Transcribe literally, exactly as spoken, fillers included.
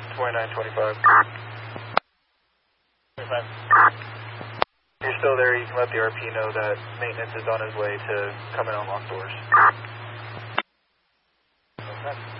twenty-nine twenty-five. If you're still there, you can let the R P know that maintenance is on his way to come and unlock doors. Okay.